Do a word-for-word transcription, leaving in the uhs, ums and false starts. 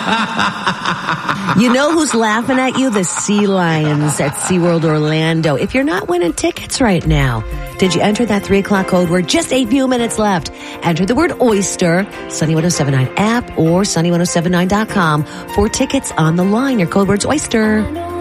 You know who's laughing at you? The Sea Lions at SeaWorld Orlando. If you're not winning tickets right now, did you enter that three o'clock code word? Just a few minutes left. Enter the word oyster, Sunny ten seventy-nine app or sunny ten seventy-nine dot com for tickets on the line. Your code word's oyster.